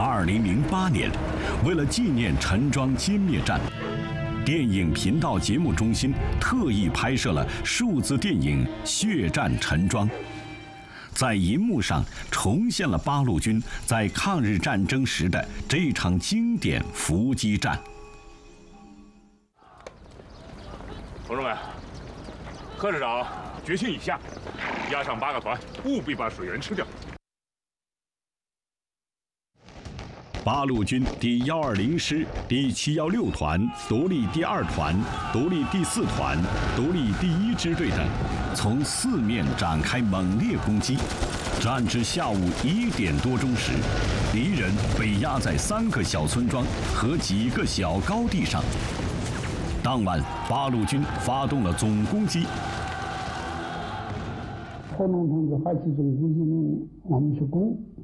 2008年，为了纪念陈庄歼灭战，电影频道节目中心特意拍摄了数字电影《血战陈庄》，在银幕上重现了八路军在抗日战争时的这场经典伏击战。 同志们，贺市长决心已下，押上8个团，务必把水源吃掉。 八路军第120师、第716团、独立第2团、独立第4团、独立第1支队等，从四面展开猛烈攻击。战至下午1点多钟时，敌人被压在3个小村庄和几个小高地上。当晚，八路军发动了总攻击。 贺龙同志发起总攻击命令，我们去攻。